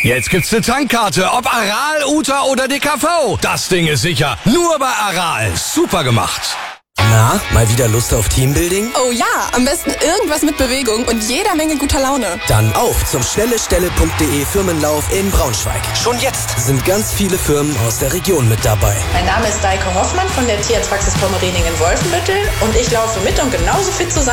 Jetzt gibt's eine Tankkarte, ob Aral, Uta oder DKV. Das Ding ist sicher. Nur bei Aral. Super gemacht. Na, mal wieder Lust auf Teambuilding? Oh ja, am besten irgendwas mit Bewegung und jeder Menge guter Laune. Dann auf zum schnellestelle.de Firmenlauf in Braunschweig. Schon jetzt sind ganz viele Firmen aus der Region mit dabei. Mein Name ist Deike Hoffmann von der Tierarztpraxis Pommerening in Wolfenbüttel und ich laufe mit, um genauso fit zu sein